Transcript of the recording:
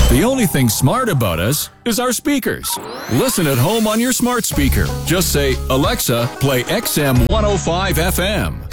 The only thing smart about us is our speakers. Listen at home on your smart speaker. Just say, Alexa, play XM 105 FM.